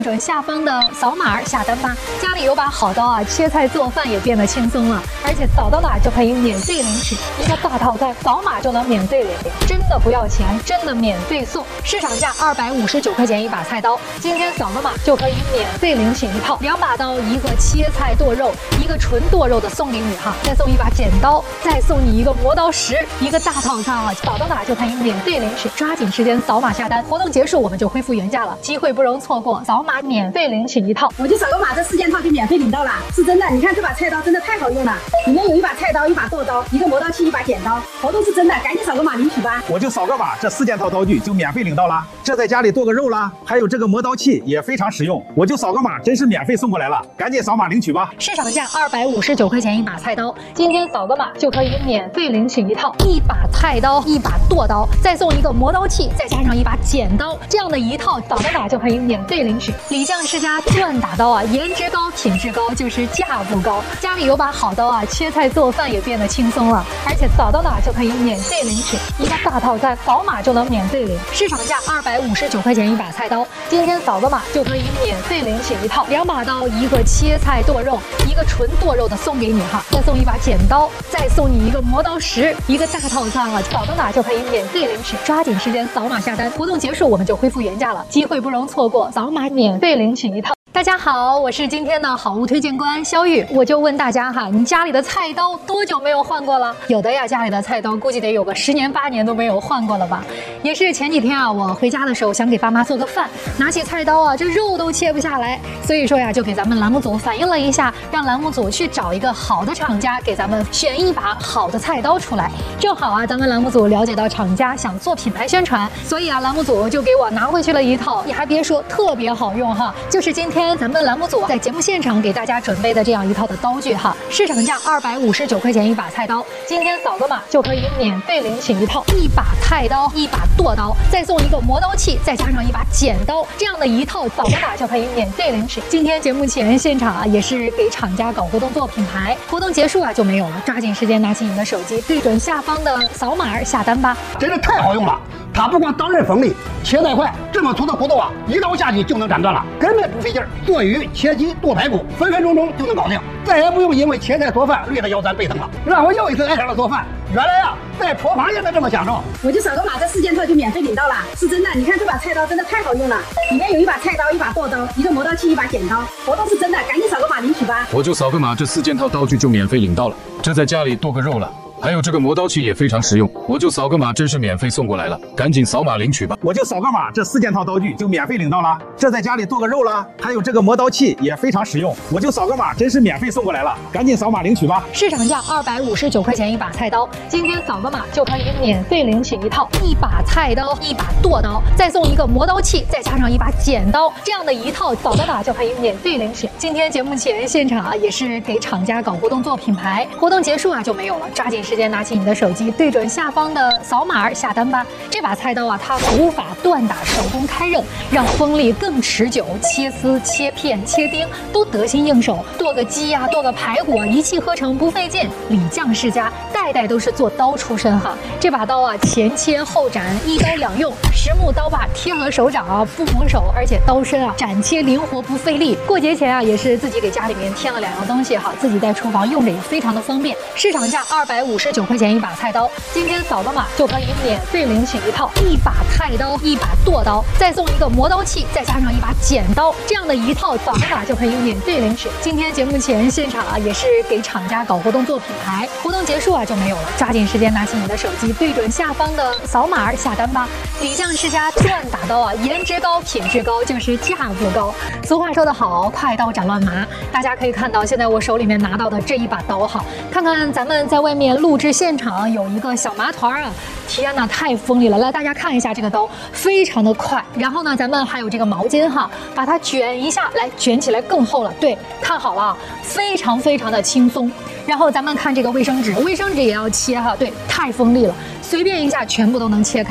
准下方的扫码下单吧，家里有把好刀啊，切菜做饭也变得轻松了，而且扫到哪就可以免费领取一个大套餐，扫码就能免费领，真的不要钱，真的免费送。市场价259块钱一把菜刀，今天扫个码就可以免费领取一套，2把刀，一个切菜剁肉，一个纯剁肉的送给你哈，再送一把剪刀，再送你一个磨刀石，一个大套餐啊，扫到哪就可以免费领取，抓紧时间扫码下单，活动结束我们就恢复原价了，机会不容错过，扫码免费领取一套。 我就扫个码，这4件套就免费领到了，是真的。你看这把菜刀真的太好用了，里面有一把菜刀，一把剁刀，一个磨刀器，一把剪刀，活动是真的，赶紧扫个码领取吧。 我就扫个码，这4件套刀具就免费领到了。这在家里剁个肉啦，还有这个磨刀器也非常实用。我就扫个码，真是免费送过来了，赶紧扫码领取吧。 市场价259块钱一把菜刀，今天扫个码就可以免费领取一套，一把菜刀，一把剁刀，再送一个磨刀器，再加上一把剪刀，这样的一套扫个码就可以免费领取。李将世家锻打刀啊，颜值高，品质高，就是价不高。家里有把好刀啊，切菜做饭也变得轻松了，而且扫到哪就可以免费领取一个大套餐，扫码就能免费领。市场价259块钱一把菜刀，今天扫个码就可以免费领取一套，2把刀，一个切菜剁肉，一个纯剁肉的送给你哈，再送一把剪刀，再送你一个磨刀石，一个大套餐啊，扫到哪就可以免费领取，抓紧时间扫码下单，活动结束我们就恢复原价了，机会不容错过，扫码免费领取一套。大家好，我是今天的好物推荐官肖玉，我就问大家哈，你家里的菜刀多久没有换过了？有的呀，家里的菜刀估计得有个10年8年都没有换过了吧？也是前几天啊，我回家的时候想给爸妈做个饭，拿起菜刀啊，这肉都切不下来，所以说呀，就给咱们栏目组反映了一下，让栏目组去找一个好的厂家给咱们选一把好的菜刀出来。正好啊，咱们栏目组了解到厂家想做品牌宣传，所以啊，栏目组就给我拿回去了一套，你还别说，特别好用哈，就是今天咱们栏目组在节目现场给大家准备的这样一套的刀具哈，市场价259块钱一把菜刀，今天扫个码就可以免费领取一套，一把菜刀，一把剁刀，再送一个磨刀器，再加上一把剪刀，这样的一套扫个码就可以免费领取。今天节目前现场啊，也是给厂家搞活动做品牌，活动结束啊就没有了，抓紧时间拿起你的手机，对准下方的扫码下单吧。 真是太好用了，它不光刀刃锋利，切得快，这么粗的骨头啊，一刀下去就能斩断了，根本不费劲儿。做鱼、切鸡、剁排骨，分分钟钟就能搞定，再也不用因为切菜做饭累得腰酸背疼了，让我又一次爱上了做饭。原来啊，在厨房也能这么享受。 我就扫个码，这4件套就免费领到了，是真的。你看这把菜刀真的太好用了，里面有一把菜刀，一把剁刀，一个磨刀器，一把剪刀，活动是真的，赶紧扫个码领取吧。 我就扫个码，这4件套刀具就免费领到了，这在家里剁个肉了。还有这个磨刀器也非常实用，我就扫个码，真是免费送过来了，赶紧扫码领取吧。 我就扫个码，这4件套刀具就免费领到了。这在家里剁个肉啦，还有这个磨刀器也非常实用，我就扫个码，真是免费送过来了，赶紧扫码领取吧。 市场价259块钱一把菜刀，今天扫个码就可以免费领取一套，一把菜刀，一把剁刀，再送一个磨刀器，再加上一把剪刀，这样的一套扫个码就可以免费领取。今天节目前现场啊，也是给厂家搞活动做品牌，活动结束啊就没有了，抓紧时间拿起你的手机，对准下方的扫码下单吧。这把菜刀啊，它古法锻打，手工开刃，让锋利更持久，切丝、切片、切丁都得心应手。剁个鸡呀，剁个排骨啊，一气呵成不费劲。李将世家代代都是做刀出身哈，这把刀啊，前切后斩，一刀两用，实木刀把贴合手掌啊，不磨手，而且刀身啊斩切灵活不费力。过节前啊，也是自己给家里面添了2样东西哈，自己在厨房用着也非常的方便。市场价259块钱一把菜刀，今天扫个码就可以免费领取一套，一把菜刀，一把剁刀，再送一个磨刀器，再加上一把剪刀，这样的一套扫个码就可以免费领取。今天节目前现场啊，也是给厂家搞活动做品牌，活动结束啊就没有了，抓紧时间拿起你的手机，对准下方的扫码下单吧。李将世家锻打刀啊，颜值高，品质高，就是价不高。俗话说得好，快刀斩乱麻。大家可以看到，现在我手里面拿到的这一把刀哈，看看咱们在外面录制现场有一个小麻团啊，天哪，太锋利了！来，大家看一下这个刀，非常的快。然后呢，咱们还有这个毛巾哈，把它卷一下，来卷起来更厚了。对，看好了，非常非常的轻松。然后咱们看这个卫生纸，卫生纸也要切哈，对，太锋利了，随便一下全部都能切开了。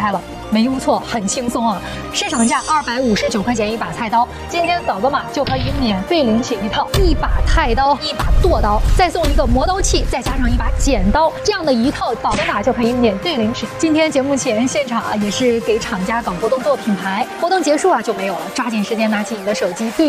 没用错，很轻松啊！市场价259块钱一把菜刀，今天扫个码就可以免费领取一套一把菜刀、一把剁刀，再送一个磨刀器，再加上一把剪刀，这样的一套扫个码就可以免费领取。今天节目前现场也是给厂家搞活动做品牌，活动结束就没有了，抓紧时间拿起你的手机对。